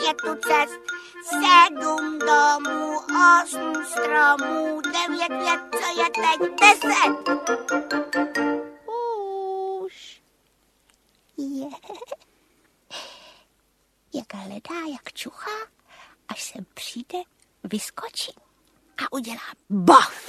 je tu cest, 7 domů, 8 stromů, 9 vět, co je teď 10. Už. Je. Jak hledá, jak čuchá, až sem přijde, vyskočí a udělá baf.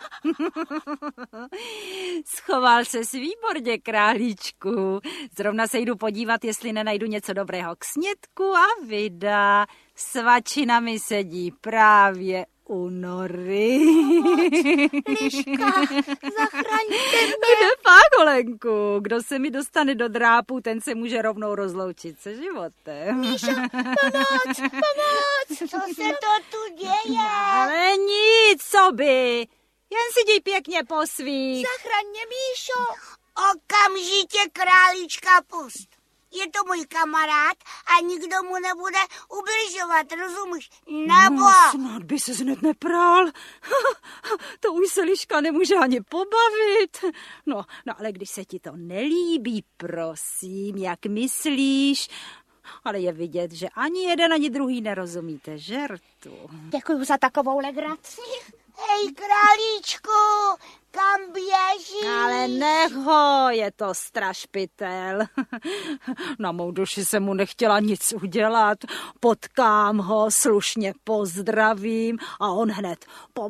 Schoval ses výborně, králíčku. Zrovna se jdu podívat, jestli nenajdu něco dobrého k snědku a vida. Svačina mi sedí právě u nory. Liška, zachraňte mě. Kde pak, Olenku? Kdo se mi dostane do drápu, ten se může rovnou rozloučit se životem. Míšo, pomoc. Co se to tu děje? Ale nic, co by. Jen si jdi pěkně po svých. Zachraň mě, Míšo. Okamžitě králíčka pust. Je to můj kamarád a nikdo mu nebude ubližovat, rozumíš? Nebo... No, snad by se hned neprál. To už se Liška nemůže ani pobavit. No, ale když se ti to nelíbí, prosím, jak myslíš? Ale je vidět, že ani jeden, ani druhý nerozumíte žertu. Děkuju za takovou legraci. Hej, králíčku, kam běžíš? Ale nech ho, je to strašpitel. Na mou duši jsem mu nechtěla nic udělat. Potkám ho, slušně pozdravím a on hned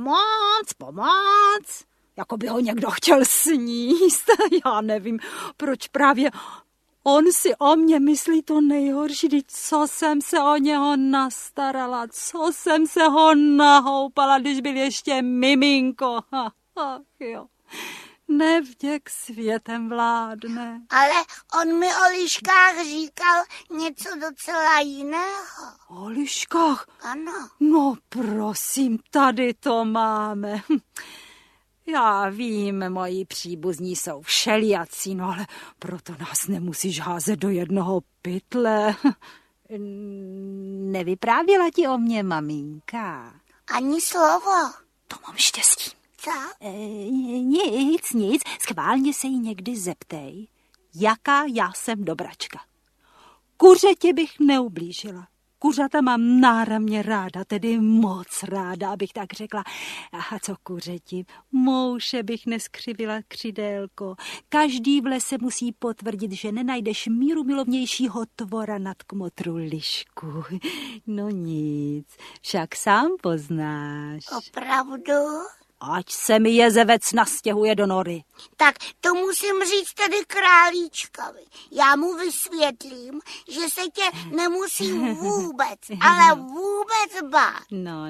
pomoc. Jako by ho někdo chtěl sníst. Já nevím, proč právě on si o mě myslí to nejhorší, když co jsem se o něho nastarala, co jsem se ho nahoupala, když byl ještě miminko. Jo. Nevděk světem vládne. Ale on mi o liškách říkal něco docela jiného. O liškách? Ano. No prosím, tady to máme. Já vím, moji příbuzní jsou všelijací, no ale proto nás nemusíš házet do jednoho pytle. Nevyprávěla ti o mě maminka? Ani slovo. To mám štěstí. Co? Nic, schválně se jí někdy zeptej, jaká já jsem dobračka. Kuřeti bych neublížila. Kuřata mám náramně ráda, tedy moc ráda, abych tak řekla. A co kuřeti? Mouše bych neskřivila křidélko. Každý v lese musí potvrdit, že nenajdeš míru milovnějšího tvora nad kmotru lišku. No nic, však sám poznáš. Opravdu? Ať se mi jezevec nastěhuje do nory. Tak to musím říct tedy králíčkovi. Já mu vysvětlím, že se tě nemusí vůbec, ale vůbec bát.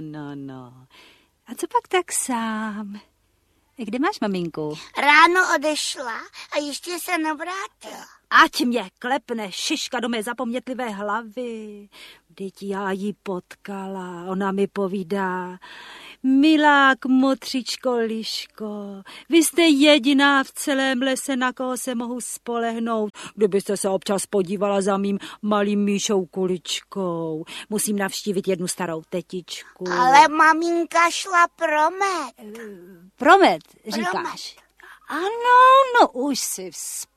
No. A co pak tak sám? Kde máš maminku? Ráno odešla a ještě se nevrátila. Ať mě klepne šiška do mé zapomnětlivé hlavy. Vždyť já ji potkala, ona mi povídá: milá kmotřičko Liško, vy jste jediná v celém lese, na koho se mohu spolehnout. Kdybyste se občas podívala za mým malým Míšou Kuličkou. Musím navštívit jednu starou tetičku. Ale maminka šla pro med. Pro med, říkáš? Ano, už si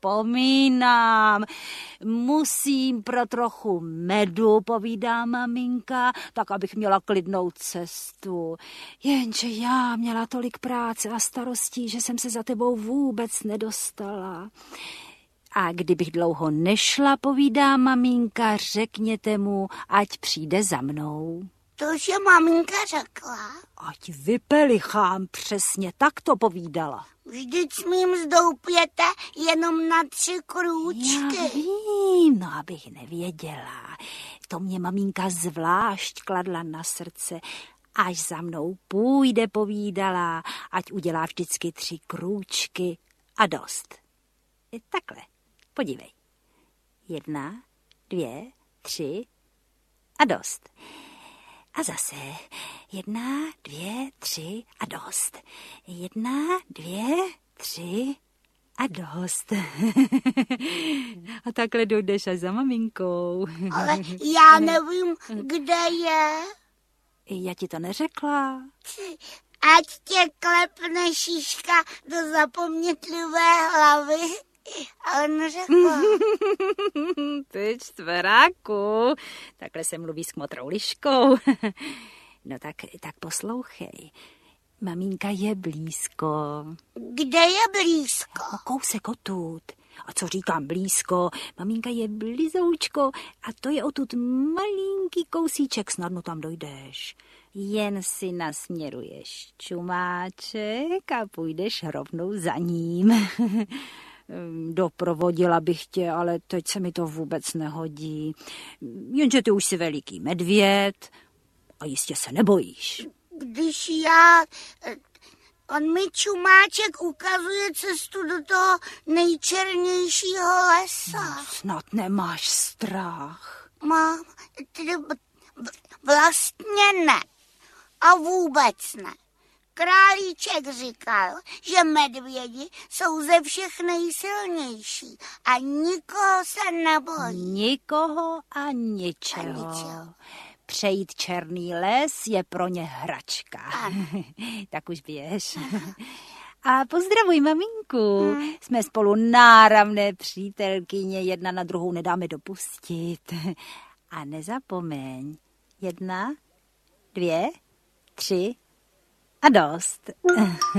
vzpomínám. Musím pro trochu medu, povídá maminka, tak abych měla klidnou cestu. Jenže já měla tolik práce a starostí, že jsem se za tebou vůbec nedostala. A kdybych dlouho nešla, povídá maminka, řekněte mu, ať přijde za mnou. To, že maminka řekla? Ať vypelichám, přesně tak to povídala. Vždyť s mým zdoupěte jenom na 3 krůčky. Já vím, no abych nevěděla. To mě maminka zvlášť kladla na srdce. Až za mnou půjde, povídala, ať udělá vždycky 3 krůčky a dost. Takhle, podívej. 1, 2, 3 a dost. A zase 1, 2, 3 a dost. 1, 2, 3 a dost. A takhle dojdeš až za maminkou. Ale já nevím, kde je. Já ti to neřekla. Ať tě klepne šiška do zapomnětlivé hlavy. A on řekl, Ty čtveráku, takhle se mluví s kmotrou liškou. No tak poslouchej. Maminka je blízko. kde je blízko? No, kousek odtud. A co říkám blízko? Maminka je blizoučko a to je odtud malinký kousíček, snadno tam dojdeš. Jen si nasměruješ čumáček a půjdeš rovnou za ním. Doprovodila bych tě, ale teď se mi to vůbec nehodí. Jenže ty už jsi veliký medvěd a jistě se nebojíš. Když on mi čumáček ukazuje cestu do toho nejčernějšího lesa. Snad nemáš strach. Mám, tedy vlastně ne. A vůbec ne. Králíček říkal, že medvědi jsou ze všech nejsilnější a nikoho se nebojí. Nikoho a ničeho. Přejít černý les je pro ně hračka. Tak už běž. A pozdravuj maminku. Jsme spolu náramné přítelkyně, jedna na druhou nedáme dopustit. A nezapomeň, 1, 2, 3 a dost.